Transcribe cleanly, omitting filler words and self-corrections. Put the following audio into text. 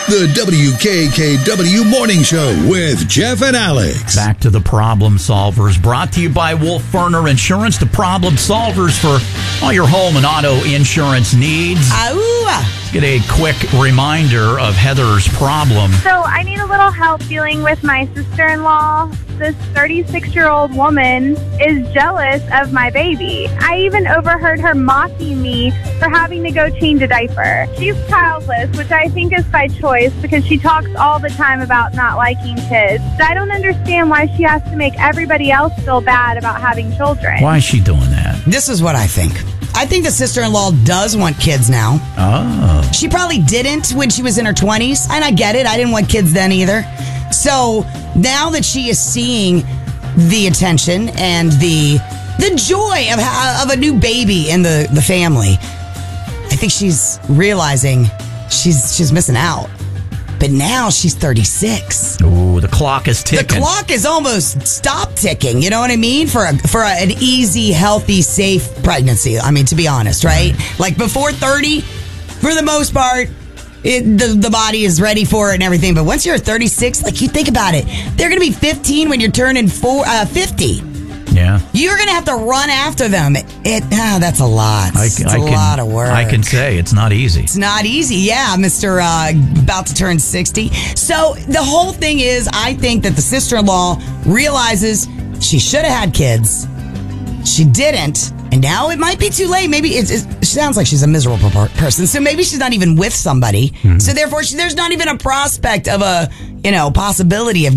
The WKKW Morning Show with Jeff and Alex. Back to the Problem Solvers, brought to you by Wolf Ferner Insurance, the Problem Solvers for all your home and auto insurance needs. Let's get a quick reminder of Heather's problem. So I need a little help dealing with my sister-in-law. This 36-year-old woman is jealous of my baby. I even overheard her mocking me for having to go change a diaper. She's childless, which I think is by choice because she talks all the time about not liking kids. I don't understand why she has to make everybody else feel bad about having children. Why is she doing that? This is what I think. I think the sister-in-law does want kids now. Oh. She probably didn't when she was in her 20s, and I get it. I didn't want kids then either. So now that she is seeing the attention and the joy of a new baby in the family, I think she's realizing she's missing out. But now she's 36. Ooh, the clock is ticking. The clock is almost stopped ticking. You know what I mean? For an easy, healthy, safe pregnancy. I mean, to be honest, right? Like before 30, for the most part, the body is ready for it and everything. But once you're 36, like you think about it, they're going to be 15 when you're turning 50. Yeah. You're going to have to run after them. That's a lot. It's a lot of work. I can say it's not easy. It's not easy. Yeah, Mr. About to turn 60. So the whole thing is, I think that the sister-in-law realizes she should have had kids. She didn't. And now it might be too late. Maybe it sounds like she's a miserable person. So maybe she's not even with somebody. Mm-hmm. So therefore, there's not even a prospect of a possibility of